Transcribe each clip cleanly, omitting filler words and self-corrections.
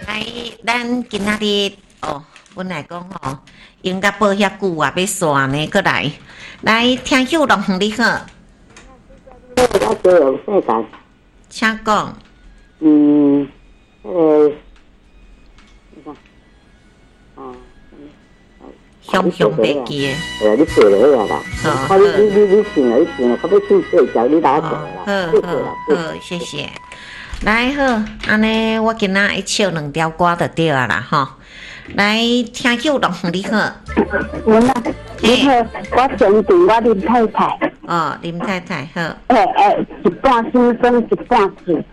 来，咱今仔日哦，本来讲吼，应该报遐久啊，要算呢，过来，来听秀龙你好， 我做有世界， 请讲。 你看，哦， 熊熊袂记诶。 你做落啊啦。 好， 你信了，较要信睡觉，你打做啦。 好，谢谢。来好，安尼我今仔会唱2条歌就对啊啦吼。来听秀龙你好。 你好，我兄弟，我林太太。 哦，林太太好。 一半心酸，一半水。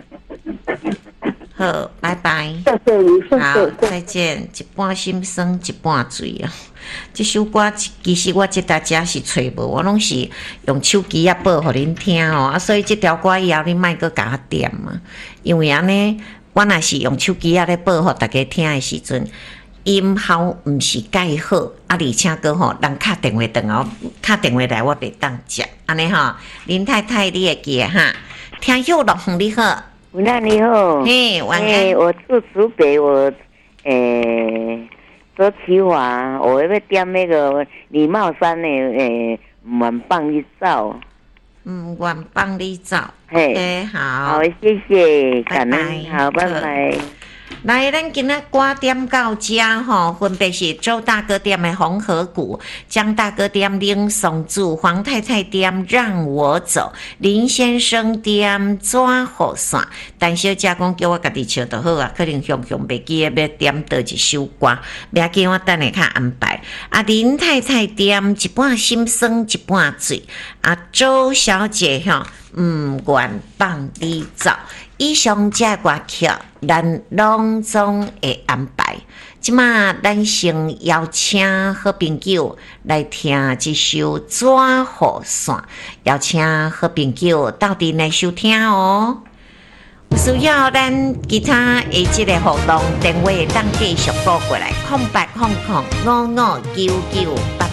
好，拜拜。 谢谢你，谢谢。 好，再见。一半心酸，一半水啊。这首歌其实我这大家是找无，我拢是用手机啊播互恁听哦。啊，所以这条歌以后你莫阁甲我点嘛，因为安尼我若是用手机啊咧播互大家听的时阵，音效毋是介好，啊，而且阁吼人敲电话敲电话来，我袂当接。安尼吼，林太太你会记哈？听秀龙你好。 吴娜你好， 晚安。 我住竹北，我做企划，我要点那个李茂山的晚放一照。 晚帮你找。 嘿， 好， 好，谢谢，感拜恩，好，拜拜。 来，咱今仔歌点到这吼，分别是周大哥点的《红河谷》，江大哥点《冷松柱》，黄太太点《让我走》，林先生点《抓雨伞》。但小姐讲叫我家己唱就好啊，可能熊袂记要点倒一首歌，不要紧，我等下较安排。啊，林太太点一半心酸一半醉，啊，周小姐吼，愿放你走。以上这歌曲，咱拢总会安排。即马咱先邀请好朋友来听这首《抓雨伞》，邀请好朋友到底来收听哦。有需要咱其他的这个活动电话当继续拨过来，0800559988。